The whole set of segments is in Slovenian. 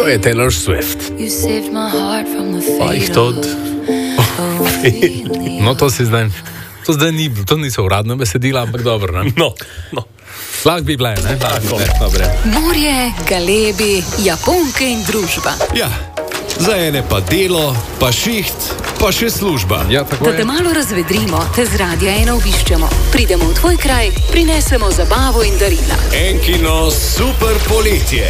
To je Taylor Swift. Pa jih to... No, to zdaj ni, to niso uradno besedila, ampak dobro, ne? No. Lahko bi bile, ne? Morje, galebi, Japonke in družba. Ja, za ene pa delo, pa šiht, pa še služba. Ja, tako Da je. te malo razvedrimo, te z Radia 1 obiščemo. Pridemo v tvoj kraj, prinesemo zabavo in darila. Enkino super poletje.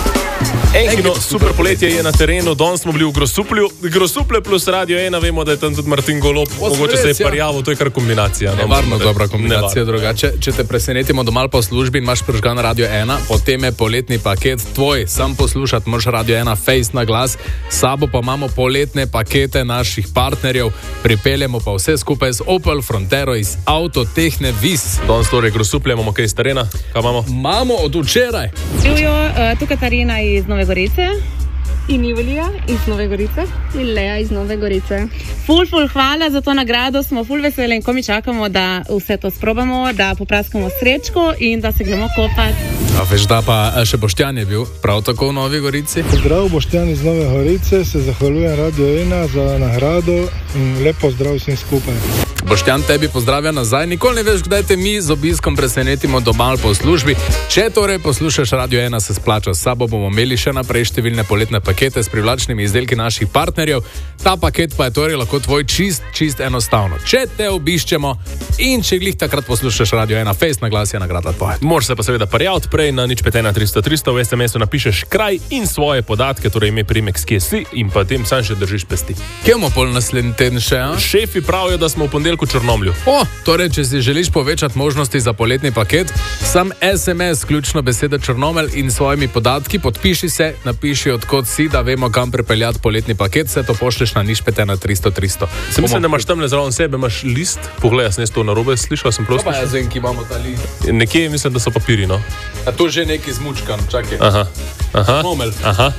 Enkino super poletje je na terenu, danes smo bili v Grosuplju. Grosuplje plus Radio 1, vemo, da je tam tudi Martin Golob. Mogoče se je prijavil, to je kar kombinacija. No? Nevarno dobra kombinacija, drugače. Če te presenetimo doma po službi in imaš prižgan Radio 1, potem je poletni paket tvoj. Sam poslušati moraš Radio 1 face na glas. S sabo pa imamo poletne pakete naših partnerjev. Pripeljemo pa vse skupaj z Opel Frontero iz Avtotehne Vis. Danes torej Grosuplje, imamo kaj iz terena? Kaj imamo? Imamo od včeraj. Živijo tu Katarina iz Nove Gorice. In Julia iz Nove Gorice. In Lea iz Nove Gorice. Ful hvala za to nagrado, smo ful veseli in komi čakamo, da vse to sprobamo, da popraskamo srečko in da se gremo kopati. A veš, da pa še Boštjan je bil prav tako v Novi Gorici. Zdrav, Boštjan iz Nove Gorice, se zahvaljujem Radio 1 za nagrado in lepo zdrav vsem skupaj. Boštjan, tebi pozdravlja nazaj. Nikoli ne veš, kdaj te mi z obiskom presenetimo doma po službi. Če torej poslušaš Radio 1, se splača. S sabo bomo imeli še naprej številne poletne pakete s privlačnimi izdelki naših partnerjev. Ta paket pa je torej lahko tvoj čist enostavno. Če te obiščemo in če glih takrat poslušaš Radio 1, face na glas je nagrada tvoja. Moraš se pa seveda prijaviti prej na 051 300 300, v SMS-u napišeš kraj in svoje podatke, torej ime, priimek, skje si in pa tem sam še držiš pesti. Kje bomo pol naslednji teden še, a? Šefi pravijo, da smo v ponedeljku v Črnomlju. Torej, če si želiš povečati možnosti za poletni paket, sam SMS, ključno beseda Črnomelj in svojimi podatki, podpiši se, napiši odkot si, da vemo, kam pripeljati poletni paket, se to pošleš na 051 300 300. Se mislim, da imaš tamle zraven sebe, imaš list, pogledaj, sem jaz to narobe slišal, sem prosto. Pa jaz vem, ki imamo ta list. Nekje mislim, da so papiri, no. A to že neki zmučkan, čakaj. Aha. Črnomelj.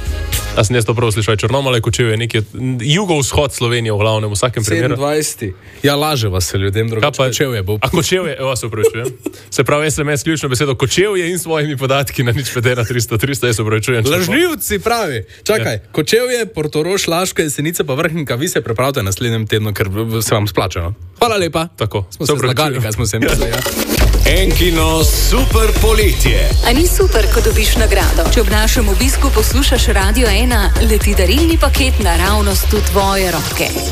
A sem jaz to prav slišal, Črnomelj je Kočevje, nekje jugovzhod Slovenije v glavnem, v vsakem primeru. 27. Ja, laže vas se ljudem, drugače Kočevje bo. A Kočevje, se upravičujem. Se pravi, SMS ključno besedo Kočevje in svojimi podatki na 051 300 300, jaz se upravičujem. Lažnivci pravi. Čakaj, Kočevje, Portorož, Laško, Jesenice pa Vrhnika, vi se pripravite naslednjem tednu, ker se vam splača, no? Hvala lepa. Tako. Smo se zlagali, kaj smo se mislili, ja. Enkino super poletje. A ni super, ko dobiš nagrado? Če ob našem obisku poslušaš Radio 1, leti darilni paket naravnost v tvoje roke.